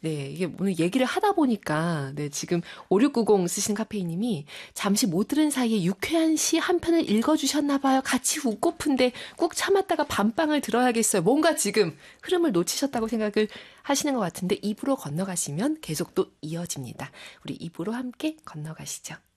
네, 이게 오늘 얘기를 하다 보니까, 네, 지금 5690 쓰시는 카페인님이 잠시 못 들은 사이에 유쾌한 시 한 편을 읽어주셨나봐요. 같이 웃고픈데 꾹 참았다가 밤방을 들어야겠어요. 뭔가 지금 흐름을 놓치셨다고 생각을 하시는 것 같은데, 입으로 건너가시면 계속 또 이어집니다. 우리 입으로 함께 건너가시죠.